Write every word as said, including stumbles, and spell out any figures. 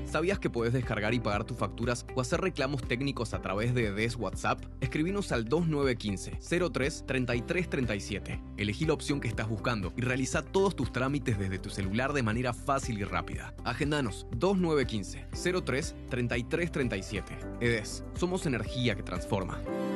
¿Sabías que puedes descargar y pagar tus facturas o hacer reclamos técnicos a través de E D E S WhatsApp? Escribinos al dos nueve uno cinco, cero tres, treinta y tres treinta y siete. Elegí la opción que estás buscando y realiza todos tus trámites desde tu celular de manera fácil y rápida. Agendanos dos nueve uno cinco, cero tres, treinta y tres treinta y siete. E D E S, somos energía que transforma.